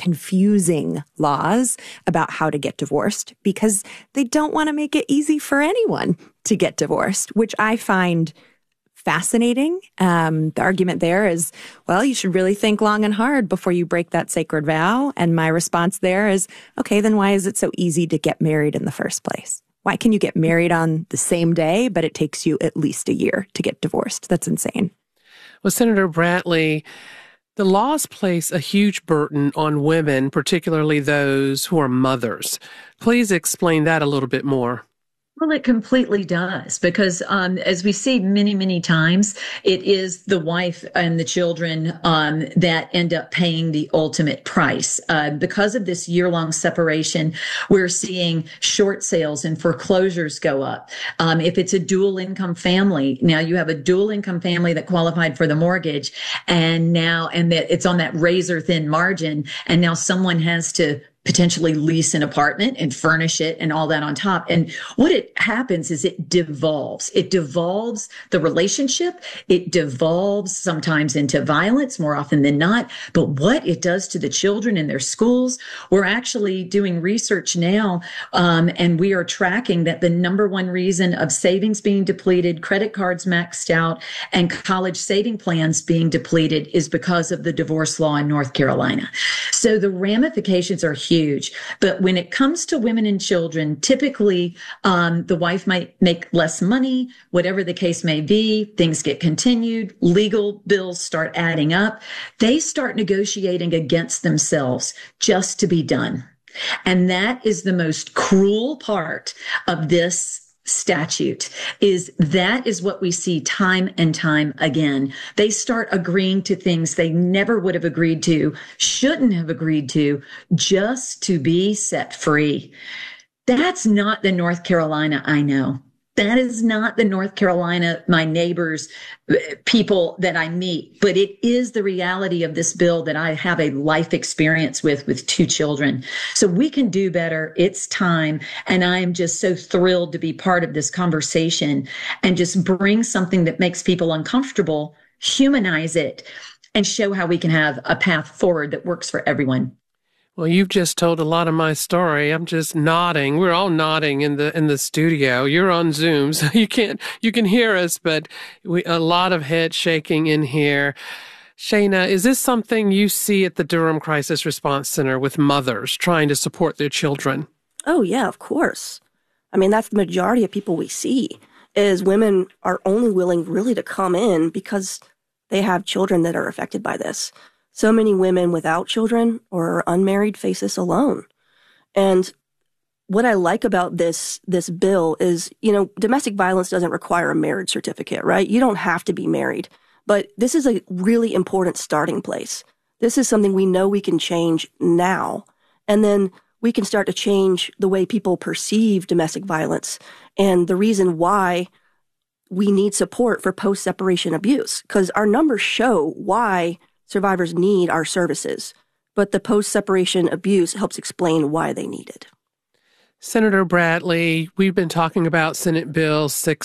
confusing laws about how to get divorced because they don't want to make it easy for anyone to get divorced, which I find fascinating. The argument there is, well, you should really think long and hard before you break that sacred vow. And my response there is, okay, then why is it so easy to get married in the first place? Why can you get married on the same day, but it takes you at least a year to get divorced? That's insane. Well, Senator Bradley, the laws place a huge burden on women, particularly those who are mothers. Please explain that a little bit more. Well, it completely does, because as we see many, many times, it is the wife and the children that end up paying the ultimate price. Because of this year-long separation, we're seeing short sales and foreclosures go up. If it's a dual income family, now you have a dual income family that qualified for the mortgage, and that it's on that razor thin margin, and now someone has to potentially lease an apartment and furnish it and all that on top. And what it happens is it devolves. It devolves the relationship. It devolves sometimes into violence more often than not. But what it does to the children in their schools, we're actually doing research now, and we are tracking that the number one reason of savings being depleted, credit cards maxed out, and college saving plans being depleted is because of the divorce law in North Carolina. So the ramifications are huge. But when it comes to women and children, typically the wife might make less money, whatever the case may be, things get continued, legal bills start adding up. They start negotiating against themselves just to be done. And that is the most cruel part of this statute. That is what we see time and time again. They start agreeing to things they never would have agreed to, shouldn't have agreed to, just to be set free. That's not the North Carolina I know. That is not the North Carolina, my neighbors, people that I meet, but it is the reality of this bill that I have a life experience with two children. So we can do better. It's time. And I am just so thrilled to be part of this conversation and just bring something that makes people uncomfortable, humanize it, and show how we can have a path forward that works for everyone. Well, you've just told a lot of my story. I'm just nodding. We're all nodding in the studio. You're on Zoom, so you can hear us, but a lot of head shaking in here. Shana, is this something you see at the Durham Crisis Response Center with mothers trying to support their children? Oh, yeah, of course. I mean, that's the majority of people we see, is women are only willing really to come in because they have children that are affected by this. So many women without children or unmarried face this alone. And what I like about this bill is, domestic violence doesn't require a marriage certificate, right? You don't have to be married. But this is a really important starting place. This is something we know we can change now. And then we can start to change the way people perceive domestic violence and the reason why we need support for post-separation abuse. Because our numbers show why survivors need our services, but the post-separation abuse helps explain why they need it. Senator Bradley, we've been talking about Senate Bill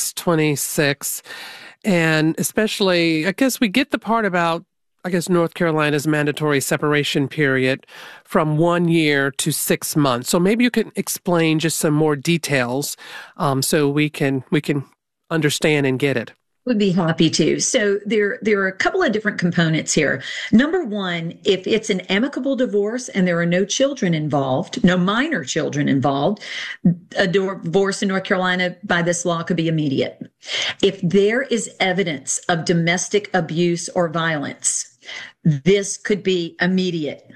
626, and especially, I guess we get the part about, North Carolina's mandatory separation period from 1 year to 6 months. So maybe you can explain just some more details so we can understand and get it. Would be happy to. So there are a couple of different components here. Number one, if it's an amicable divorce and there are no children involved, no minor children involved, a divorce in North Carolina by this law could be immediate. If there is evidence of domestic abuse or violence, this could be immediate.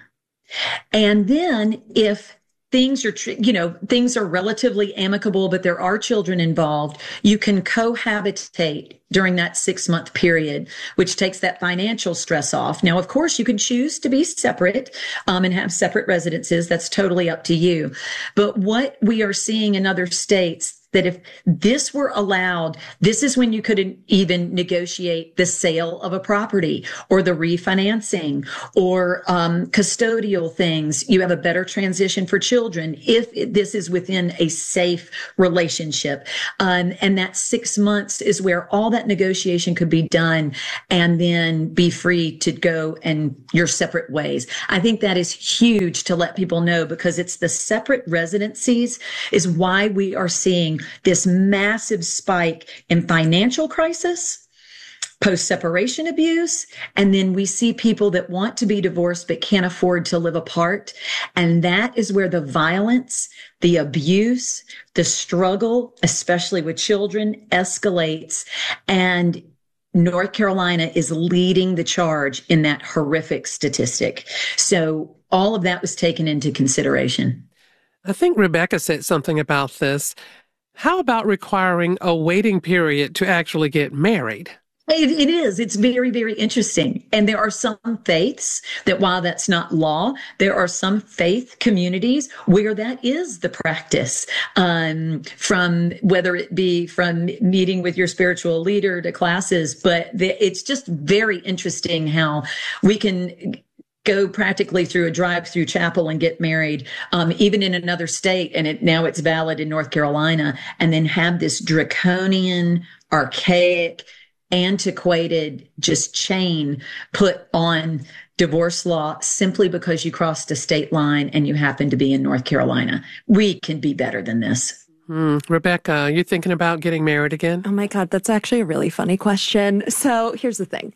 And then if things are relatively amicable, but there are children involved, you can cohabitate during that 6-month period, which takes that financial stress off. Now, of course, you can choose to be separate and have separate residences. That's totally up to you. But what we are seeing in other states that if this were allowed, this is when you could even negotiate the sale of a property or the refinancing or custodial things. You have a better transition for children if this is within a safe relationship. And that 6 months is where all that negotiation could be done and then be free to go and your separate ways. I think that is huge to let people know, because it's the separate residencies is why we are seeing this massive spike in financial crisis, post-separation abuse, and then we see people that want to be divorced but can't afford to live apart. And that is where the violence, the abuse, the struggle, especially with children, escalates. And North Carolina is leading the charge in that horrific statistic. So all of that was taken into consideration. I think Rebecca said something about this. How about requiring a waiting period to actually get married? It is. It's very, very interesting. And there are some faiths that, while that's not law, there are some faith communities where that is the practice, from whether it be from meeting with your spiritual leader to classes. But it's just very interesting how we can go practically through a drive-through chapel and get married, even in another state, and now it's valid in North Carolina, and then have this draconian, archaic, antiquated just chain put on divorce law simply because you crossed a state line and you happen to be in North Carolina. We can be better than this. Rebecca, are you thinking about getting married again? Oh my God, that's actually a really funny question. So here's the thing.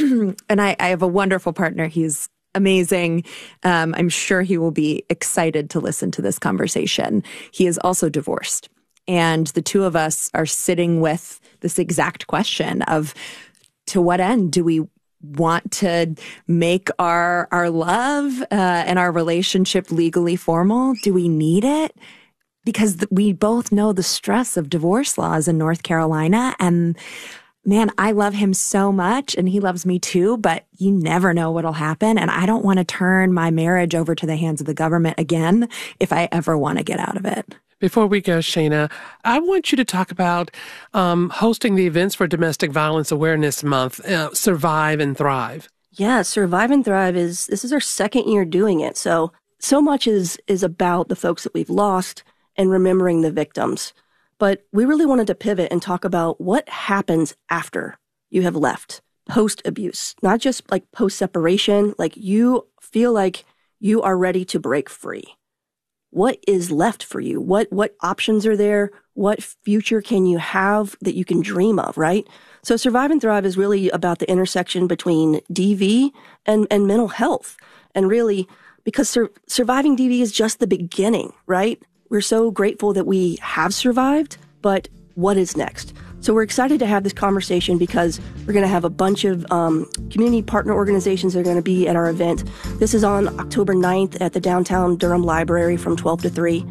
And I have a wonderful partner. He's amazing. I'm sure he will be excited to listen to this conversation. He is also divorced. And the two of us are sitting with this exact question of, to what end do we want to make our love and our relationship legally formal? Do we need it? Because we both know the stress of divorce laws in North Carolina. And man, I love him so much and he loves me too, but you never know what'll happen. And I don't want to turn my marriage over to the hands of the government again if I ever want to get out of it. Before we go, Shana, I want you to talk about hosting the Events for Domestic Violence Awareness Month, Survive and Thrive. Yeah, Survive and Thrive this is our second year doing it. So much is about the folks that we've lost and remembering the victims. But we really wanted to pivot and talk about what happens after you have left, post-abuse, not just like post-separation, like you feel like you are ready to break free. What is left for you? What options are there? What future can you have that you can dream of, right? So Survive and Thrive is really about the intersection between DV and mental health. And really, because surviving DV is just the beginning, right? We're so grateful that we have survived, but what is next? So we're excited to have this conversation because we're going to have a bunch of community partner organizations that are going to be at our event. This is on October 9th at the downtown Durham Library from 12 to 3.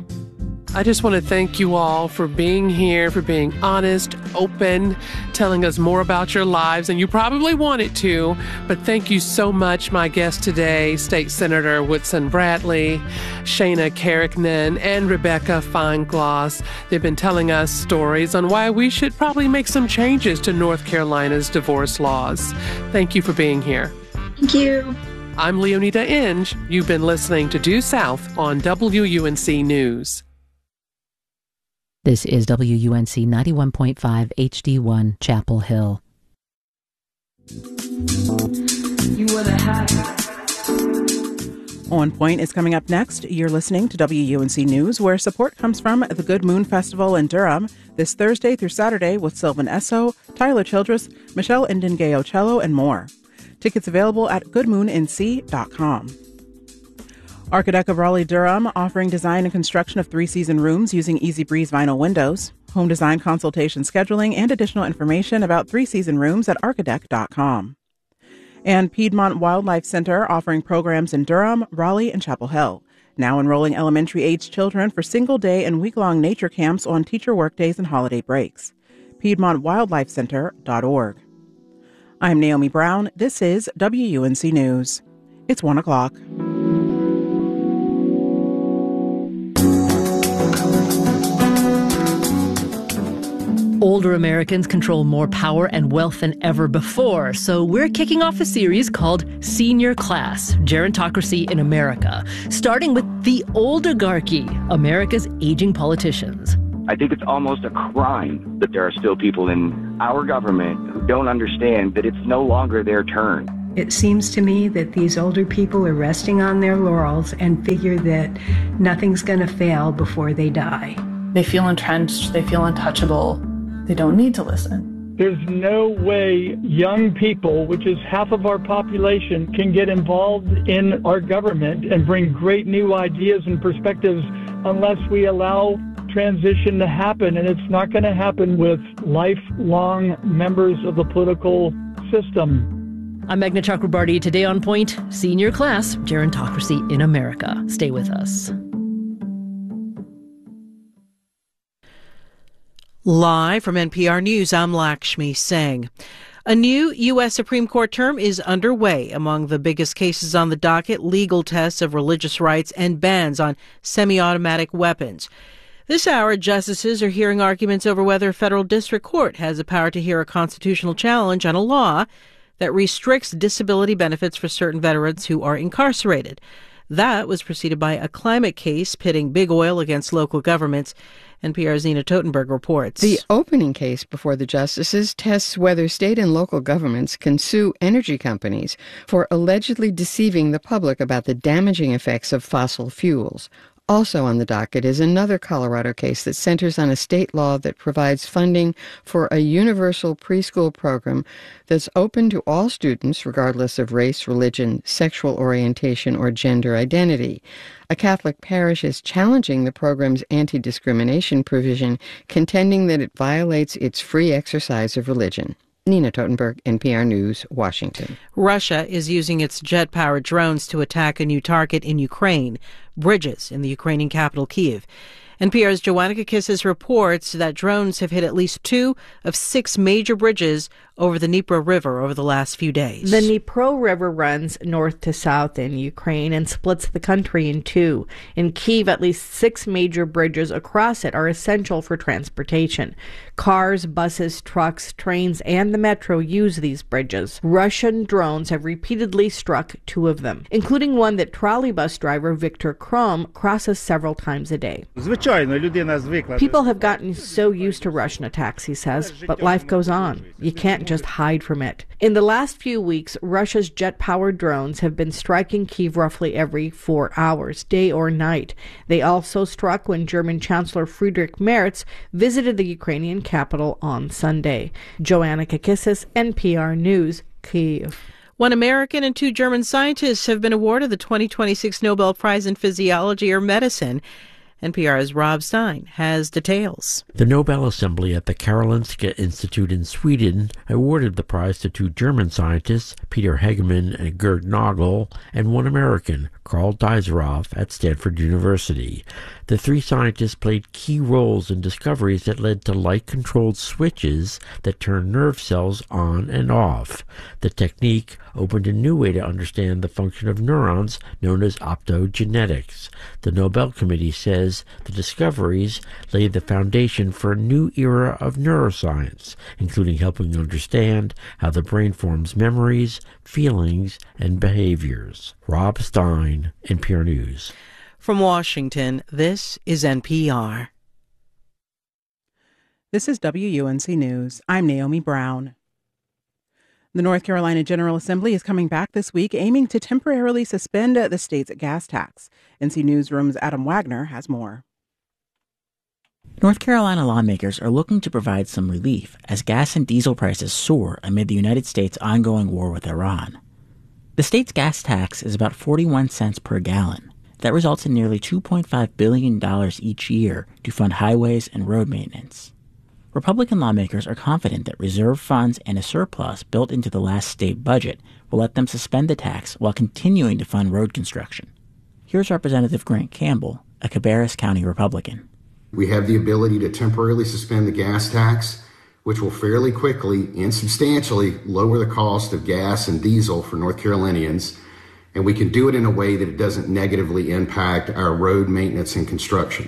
I just want to thank you all for being here, for being honest, open, telling us more about your lives, and you probably wanted to, but thank you so much, my guest today, State Senator Woodson Bradley, Shana Carrickman, and Rebecca Feingloss. They've been telling us stories on why we should probably make some changes to North Carolina's divorce laws. Thank you for being here. Thank you. I'm Leonida Inge. You've been listening to Due South on WUNC News. This is WUNC 91.5 HD1 Chapel Hill. On Point is coming up next. You're listening to WUNC News, where support comes from the Good Moon Festival in Durham this Thursday through Saturday with Sylvan Esso, Tyler Childress, Michelle Ndingeyo-Cello, and more. Tickets available at goodmoonnc.com. Architect of Raleigh-Durham offering design and construction of 3-season rooms using Easy Breeze vinyl windows. Home design consultation scheduling and additional information about 3-season rooms at architect.com. And Piedmont Wildlife Center offering programs in Durham, Raleigh, and Chapel Hill. Now enrolling elementary-age children for single-day and week-long nature camps on teacher workdays and holiday breaks. PiedmontWildlifeCenter.org. I'm Naomi Brown. This is WUNC News. It's 1 o'clock. Older Americans control more power and wealth than ever before, so we're kicking off a series called Senior Class, Gerontocracy in America, starting with the oligarchy, America's aging politicians. I think it's almost a crime that there are still people in our government who don't understand that it's no longer their turn. It seems to me that these older people are resting on their laurels and figure that nothing's going to fail before they die. They feel entrenched, they feel untouchable, they don't need to listen. There's no way young people, which is half of our population, can get involved in our government and bring great new ideas and perspectives unless we allow transition to happen. And it's not going to happen with lifelong members of the political system. I'm Meghna Chakrabarty. Today on Point, Senior Class, Gerontocracy in America. Stay with us. Live from NPR News, I'm Lakshmi Singh. A new U.S. Supreme Court term is underway. Among the biggest cases on the docket, legal tests of religious rights and bans on semi-automatic weapons. This hour, justices are hearing arguments over whether a federal district court has the power to hear a constitutional challenge on a law that restricts disability benefits for certain veterans who are incarcerated. That was preceded by a climate case pitting big oil against local governments. NPR's Nina Totenberg reports. The opening case before the justices tests whether state and local governments can sue energy companies for allegedly deceiving the public about the damaging effects of fossil fuels. Also on the docket is another Colorado case that centers on a state law that provides funding for a universal preschool program that's open to all students, regardless of race, religion, sexual orientation, or gender identity. A Catholic parish is challenging the program's anti-discrimination provision, contending that it violates its free exercise of religion. Nina Totenberg, NPR News, Washington. Russia is using its jet-powered drones to attack a new target in Ukraine, bridges in the Ukrainian capital, Kyiv. NPR's Joanna Kakissis reports that drones have hit at least 2 of 6 major bridges over the Dnipro River over the last few days. The Dnipro River runs north to south in Ukraine and splits the country in two. In Kyiv, at least 6 major bridges across it are essential for transportation. Cars, buses, trucks, trains, and the metro use these bridges. Russian drones have repeatedly struck 2 of them, including one that trolleybus driver Viktor Krom crosses several times a day. People have gotten so used to Russian attacks, he says, but life goes on. You can't just hide from it. In the last few weeks, Russia's jet-powered drones have been striking Kyiv roughly every 4 hours, day or night. They also struck when German Chancellor Friedrich Merz visited the Ukrainian capital on Sunday. Joanna Kakissis, NPR News, Kyiv. 1 American and 2 German scientists have been awarded the 2026 Nobel Prize in Physiology or Medicine. NPR's Rob Stein has details. The Nobel Assembly at the Karolinska Institute in Sweden awarded the prize to 2 German scientists, Peter Hegemann and Gerd Nagel, and 1 American, Karl Deiseroff, at Stanford University. The 3 scientists played key roles in discoveries that led to light-controlled switches that turn nerve cells on and off. The technique opened a new way to understand the function of neurons, known as optogenetics. The Nobel Committee says the discoveries laid the foundation for a new era of neuroscience, including helping understand how the brain forms memories, feelings, and behaviors. Rob Stein, NPR News. From Washington, this is NPR. This is WUNC News. I'm Naomi Brown. The North Carolina General Assembly is coming back this week, aiming to temporarily suspend the state's gas tax. NC Newsroom's Adam Wagner has more. North Carolina lawmakers are looking to provide some relief as gas and diesel prices soar amid the United States' ongoing war with Iran. The state's gas tax is about 41 cents per gallon. That results in nearly $2.5 billion each year to fund highways and road maintenance. Republican lawmakers are confident that reserve funds and a surplus built into the last state budget will let them suspend the tax while continuing to fund road construction. Here's Representative Grant Campbell, a Cabarrus County Republican. We have the ability to temporarily suspend the gas tax, which will fairly quickly and substantially lower the cost of gas and diesel for North Carolinians, and we can do it in a way that it doesn't negatively impact our road maintenance and construction.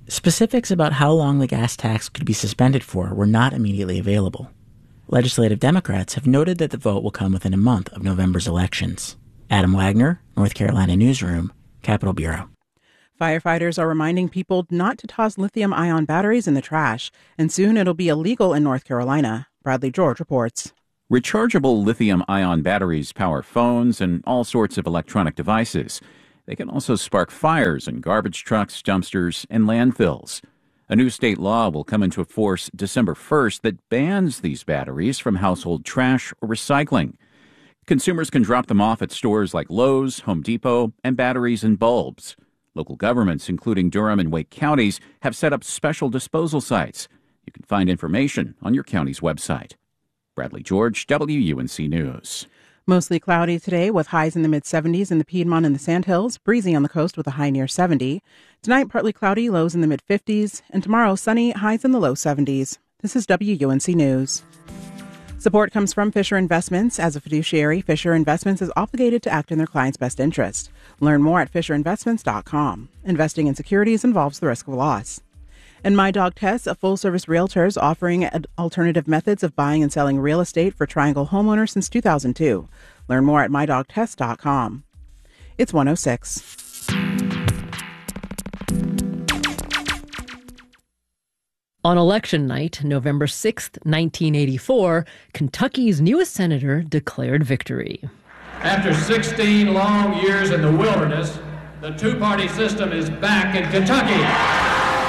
Specifics about how long the gas tax could be suspended for were not immediately available. Legislative Democrats have noted that the vote will come within a month of November's elections. Adam Wagner, North Carolina Newsroom, Capitol Bureau. Firefighters are reminding people not to toss lithium-ion batteries in the trash, and soon it'll be illegal in North Carolina. Bradley George reports. Rechargeable lithium-ion batteries power phones and all sorts of electronic devices. They can also spark fires in garbage trucks, dumpsters, and landfills. A new state law will come into force December 1st that bans these batteries from household trash or recycling. Consumers can drop them off at stores like Lowe's, Home Depot, and batteries and bulbs. Local governments, including Durham and Wake counties, have set up special disposal sites. You can find information on your county's website. Bradley George, WUNC News. Mostly cloudy today with highs in the mid-70s in the Piedmont and the Sandhills, breezy on the coast with a high near 70. Tonight, partly cloudy, lows in the mid-50s, and tomorrow, sunny, highs in the low 70s. This is WUNC News. Support comes from Fisher Investments. As a fiduciary, Fisher Investments is obligated to act in their client's best interest. Learn more at FisherInvestments.com. Investing in securities involves the risk of loss. And My Dog Tess, a full-service realtor, is offering alternative methods of buying and selling real estate for Triangle homeowners since 2002. Learn more at MyDogTess.com. It's 1:06. On election night, November 6th, 1984, Kentucky's newest senator declared victory. After 16 long years in the wilderness, the two-party system is back in Kentucky.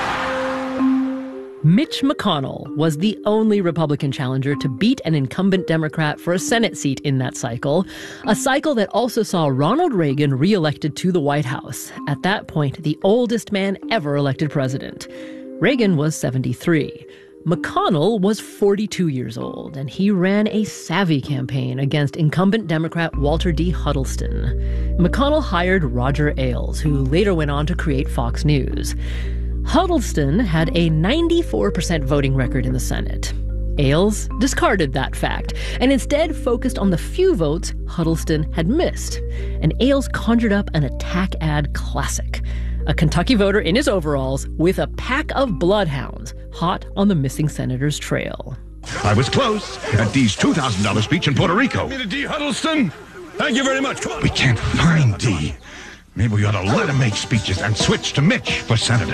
Mitch McConnell was the only Republican challenger to beat an incumbent Democrat for a Senate seat in that cycle, a cycle that also saw Ronald Reagan reelected to the White House, at that point the oldest man ever elected president. Reagan was 73. McConnell was 42 years old, and he ran a savvy campaign against incumbent Democrat Walter D. Huddleston. McConnell hired Roger Ailes, who later went on to create Fox News. Huddleston had a 94% voting record in the Senate. Ailes discarded that fact and instead focused on the few votes Huddleston had missed. And Ailes conjured up an attack ad classic. A Kentucky voter in his overalls with a pack of bloodhounds hot on the missing senator's trail. I was close at Dee's $2,000 speech in Puerto Rico. D. Huddleston, thank you very much. Come on. We can't find Dee. Maybe we ought to let him make speeches and switch to Mitch for senator.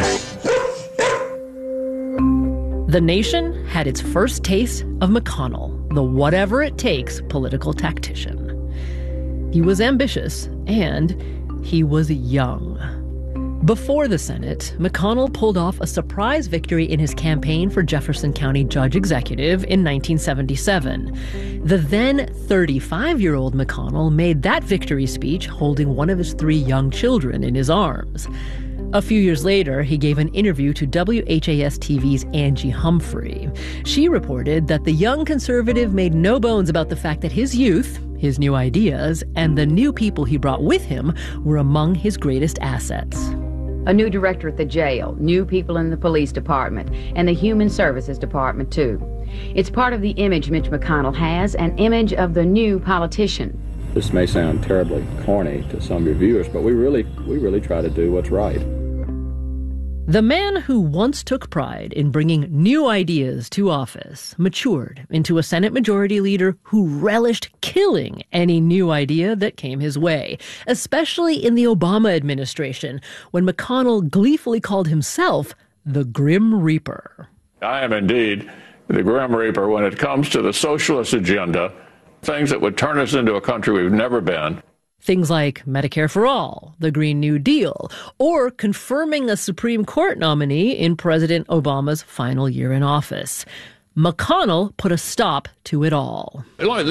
The nation had its first taste of McConnell, the whatever-it-takes political tactician. He was ambitious, and he was young. Before the Senate, McConnell pulled off a surprise victory in his campaign for Jefferson County Judge Executive in 1977. The then 35-year-old McConnell made that victory speech holding one of his 3 young children in his arms. A few years later, he gave an interview to WHAS-TV's Angie Humphrey. She reported that the young conservative made no bones about the fact that his youth, his new ideas, and the new people he brought with him were among his greatest assets. A new director at the jail, new people in the police department, and the human services department, too. It's part of the image Mitch McConnell has, an image of the new politician. This may sound terribly corny to some reviewers, but we really try to do what's right. The man who once took pride in bringing new ideas to office matured into a Senate Majority Leader who relished killing any new idea that came his way, especially in the Obama administration, when McConnell gleefully called himself the Grim Reaper. I am indeed the Grim Reaper when it comes to the socialist agenda, things that would turn us into a country we've never been. Things like Medicare for All, the Green New Deal, or confirming a Supreme Court nominee in President Obama's final year in office. McConnell put a stop to it all.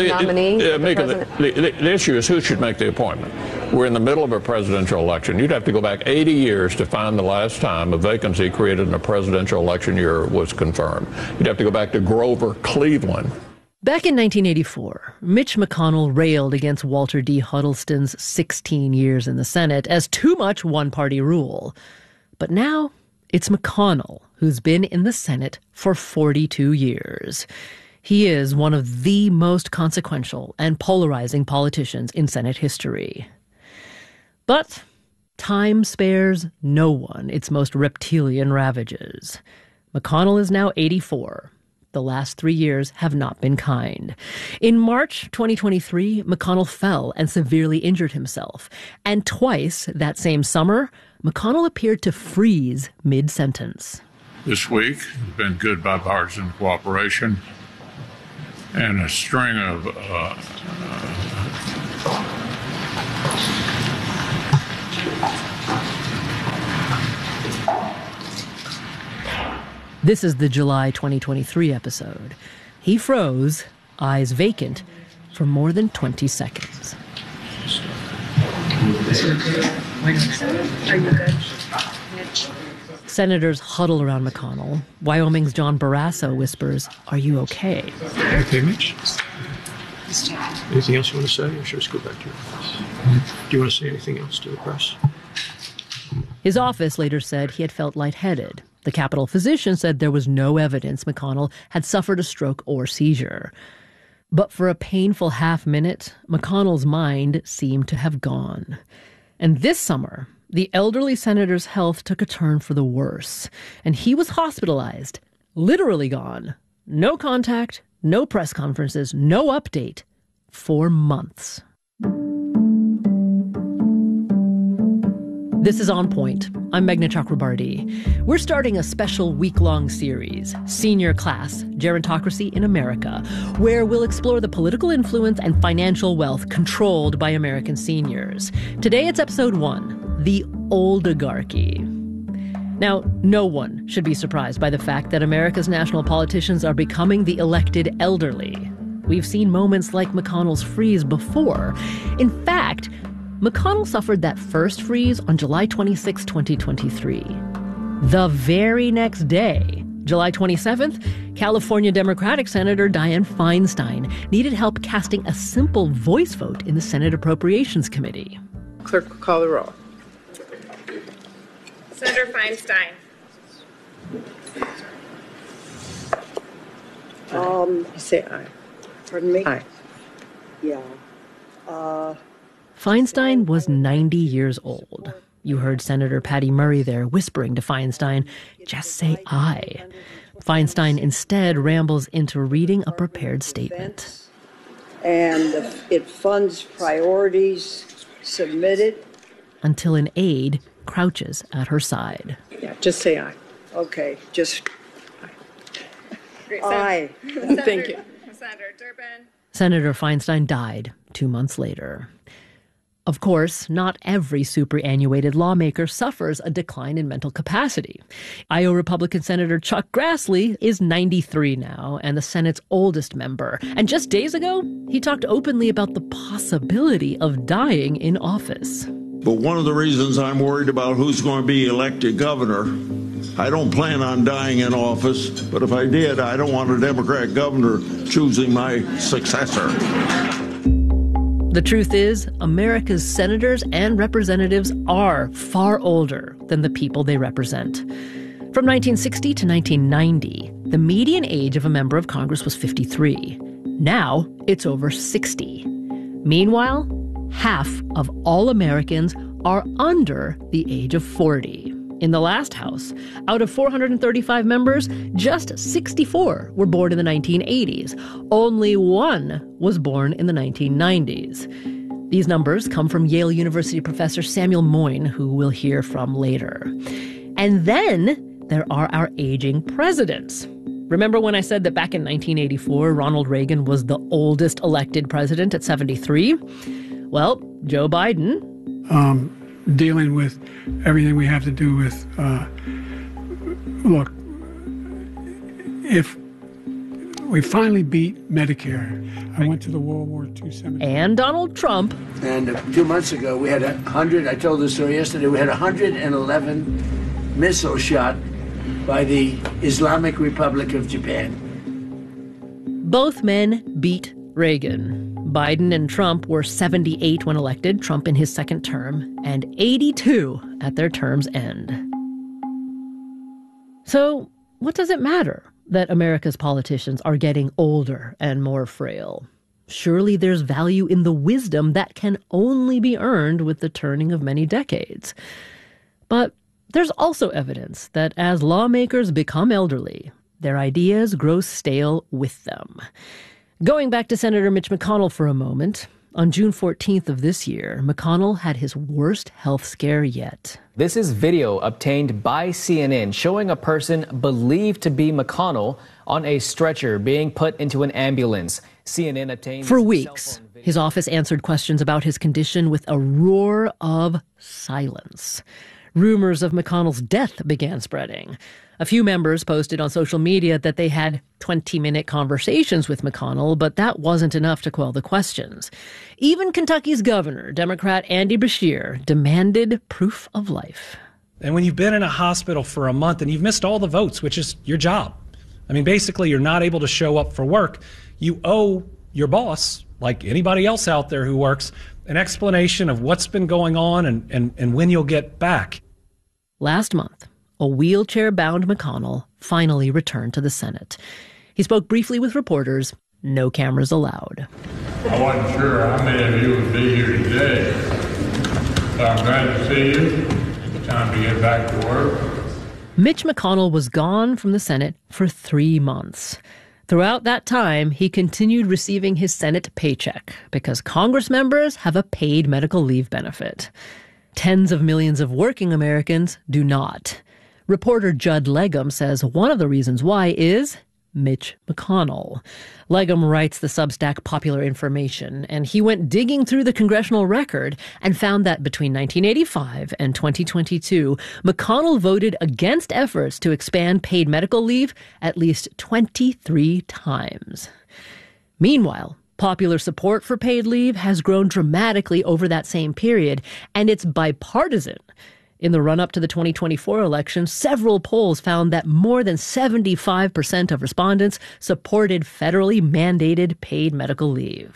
The issue is who should make the appointment. We're in the middle of a presidential election. You'd have to go back 80 years to find the last time a vacancy created in a presidential election year was confirmed. You'd have to go back to Grover Cleveland. Back in 1984, Mitch McConnell railed against Walter D. Huddleston's 16 years in the Senate as too much one-party rule. But now it's McConnell who's been in the Senate for 42 years. He is one of the most consequential and polarizing politicians in Senate history. But Time spares no one its most reptilian ravages. McConnell is now 84. The last 3 years have not been kind. In March 2023, McConnell fell and severely injured himself. And twice that same summer, McConnell appeared to freeze mid-sentence. This week has been good bipartisan cooperation and a string of This is the July 2023 episode. He froze, eyes vacant, for more than 20 seconds. Are you good? Senators huddle around McConnell. Wyoming's John Barrasso whispers, "Are you okay?" Okay, Mitch. Anything else you want to say, or should I just go back to your office? Do you want to say anything else to the press? His office later said he had felt lightheaded. The Capitol physician said there was no evidence McConnell had suffered a stroke or seizure. But for a painful half minute, McConnell's mind seemed to have gone. And this summer, the elderly senator's health took a turn for the worse, and he was hospitalized, literally gone. No contact, no press conferences, no update, for months. This is On Point. I'm Meghna Chakrabarti. We're starting a special week-long series, Senior Class, Gerontocracy in America, where we'll explore the political influence and financial wealth controlled by American seniors. Today it's episode 1, The Oldigarchy. Now, no one should be surprised by the fact that America's national politicians are becoming the elected elderly. We've seen moments like McConnell's freeze before. In fact, McConnell suffered that first freeze on July 26, 2023. The very next day, July 27th, California Democratic Senator Dianne Feinstein needed help casting a simple voice vote in the Senate Appropriations Committee. Clerk will call the roll. Senator Feinstein. Say aye. Pardon me? Aye. Yeah. Feinstein was 90 years old. You heard Senator Patty Murray there whispering to Feinstein, "Just say aye." Feinstein instead rambles into reading a prepared statement. And it funds priorities submitted. Until an aide crouches at her side. Yeah, just say aye. Okay, just Great, aye. Thank you. Senator Durbin. Senator Feinstein died 2 months later. Of course, not every superannuated lawmaker suffers a decline in mental capacity. Iowa Republican Senator Chuck Grassley is 93 now and the Senate's oldest member. And just days ago, he talked openly about the possibility of dying in office. But one of the reasons I'm worried about who's going to be elected governor, I don't plan on dying in office, but if I did, I don't want a Democrat governor choosing my successor. The truth is, America's senators and representatives are far older than the people they represent. From 1960 to 1990, the median age of a member of Congress was 53. Now, it's over 60. Meanwhile, half of all Americans are under the age of 40. In the last House, out of 435 members, just 64 were born in the 1980s. Only 1 was born in the 1990s. These numbers come from Yale University professor Samuel Moyn, who we'll hear from later. And then there are our aging presidents. Remember when I said that back in 1984, Ronald Reagan was the oldest elected president at 73? Well, Joe Biden. Dealing with everything we have to do with, look, if we finally beat Medicare, I went to the World War II cemetery. And Donald Trump. And 2 months ago, we had 100, I told this story yesterday, we had 111 missiles shot by the Islamic Republic of Japan. Both men beat Reagan. Biden and Trump were 78 when elected, Trump in his second term, and 82 at their term's end. So, what does it matter that America's politicians are getting older and more frail? surely there's value in the wisdom that can only be earned with the turning of many decades. But there's also evidence that as lawmakers become elderly, their ideas grow stale with them. Going back to Senator Mitch McConnell for a moment, on June 14th of this year, McConnell had his worst health scare yet. This is video obtained by CNN showing a person believed to be McConnell on a stretcher being put into an ambulance. CNN obtained... For weeks, his office answered questions about his condition with a roar of silence. Rumors of McConnell's death began spreading. A few members posted on social media that they had 20-minute conversations with McConnell, but that wasn't enough to quell the questions. Even Kentucky's governor, Democrat Andy Beshear, demanded proof of life. And when you've been in a hospital for a month and you've missed all the votes, which is your job, I mean, basically you're not able to show up for work, you owe your boss, like anybody else out there who works, an explanation of what's been going on and when you'll get back. Last month, a wheelchair-bound McConnell finally returned to the Senate. He spoke briefly with reporters, no cameras allowed. I wasn't sure how many of you would be here today, so I'm glad to see you. It's time to get back to work. Mitch McConnell was gone from the Senate for 3 months. Throughout that time, he continued receiving his Senate paycheck because Congress members have a paid medical leave benefit. Tens of millions of working Americans do not. Reporter Judd Legum says one of the reasons why is Mitch McConnell. Legum writes the Substack Popular Information, and he went digging through the congressional record and found that between 1985 and 2022, McConnell voted against efforts to expand paid medical leave at least 23 times. Meanwhile, popular support for paid leave has grown dramatically over that same period, and it's bipartisan. In the run-up to the 2024 election, several polls found that more than 75% of respondents supported federally mandated paid medical leave.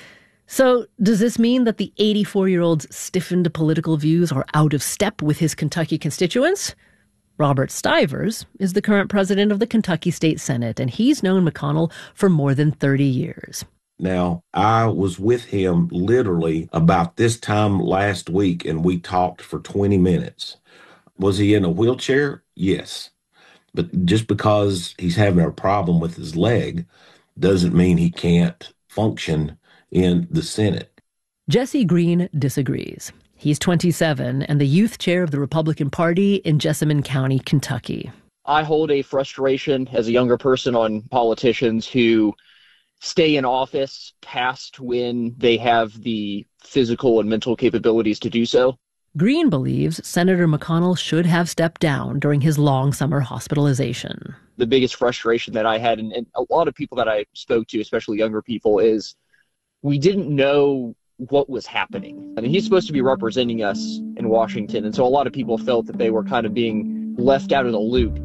So, does this mean that the 84-year-old's stiffened political views are out of step with his Kentucky constituents? Robert Stivers is the current president of the Kentucky State Senate, and he's known McConnell for more than 30 years. Now, I was with him literally about this time last week, and we talked for 20 minutes. Was he in a wheelchair? Yes. But just because he's having a problem with his leg doesn't mean he can't function in the Senate. Jesse Green disagrees. He's 27 and the youth chair of the Republican Party in Jessamine County, Kentucky. I hold a frustration as a younger person on politicians who stay in office past when they have the physical and mental capabilities to do so. Green believes Senator McConnell should have stepped down during his long summer hospitalization. The biggest frustration that I had, and a lot of people that I spoke to, especially younger people, is we didn't know what was happening. I mean, he's supposed to be representing us in Washington, and so a lot of people felt that they were kind of being left out of the loop.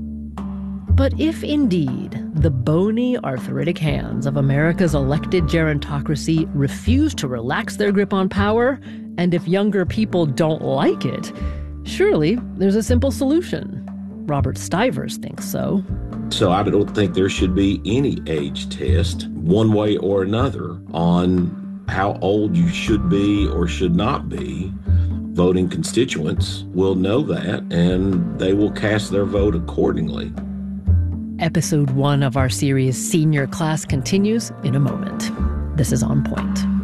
But if indeed the bony, arthritic hands of America's elected gerontocracy refuse to relax their grip on power, and if younger people don't like it, surely there's a simple solution. Robert Stivers thinks so. So I don't think there should be any age test, one way or another, on how old you should be or should not be. Voting constituents will know that, and they will cast their vote accordingly. Episode 1 of our series Senior Class continues in a moment. This is On Point.